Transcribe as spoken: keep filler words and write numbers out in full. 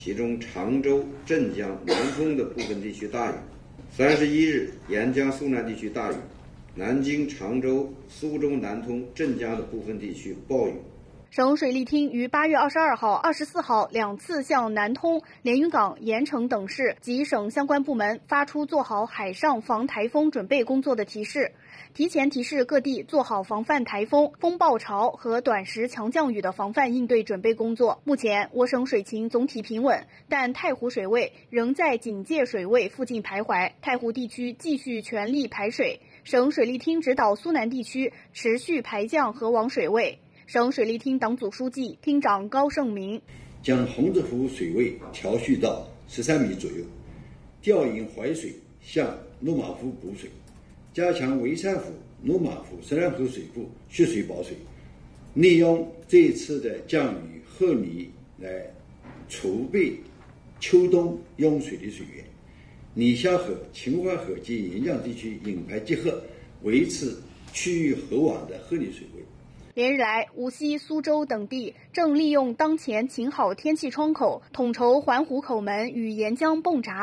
其中常州、镇江、南通的部分地区大雨。三十一日，沿江苏南地区大雨，南京、常州、苏州、南通、镇江的部分地区暴雨。 省水利厅于八月二十二号、二十四号两次向南通、连云港、盐城等市及省相关部门发出做好海上防台风准备工作的提示，提前提示各地做好防范台风、风暴潮和短时强降雨的防范应对准备工作。目前，我省水情总体平稳，但太湖水位仍在警戒水位附近徘徊，太湖地区继续全力排水。省水利厅指导苏南地区持续排降河王水位。省水利厅党组书记、厅长高胜明将洪泽湖水位调蓄到十三米左右，调引淮水向诺马湖补水，加强潍山湖、诺马湖、石兰河水库蓄水保水，利用这一次的降雨厚泥来储备秋冬用水的水源，拟夏河、秦淮河及沿江地区引排集合，维持区域河网的合理水位。 连日来，无锡、苏州等地正利用当前晴好天气窗口，统筹环湖口门与沿江泵闸